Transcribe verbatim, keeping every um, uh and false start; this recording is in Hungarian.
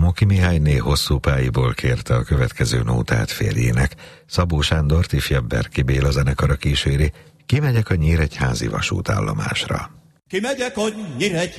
Zamoki Mihályné Hosszúpályiból kérte a következő nótát férjének. Szabó Sándort ifjabb Berki Béla zenekara kíséri. Kimegyek a Nyíregyházi vasútállomásra. Kimegyek a Nyíregyházi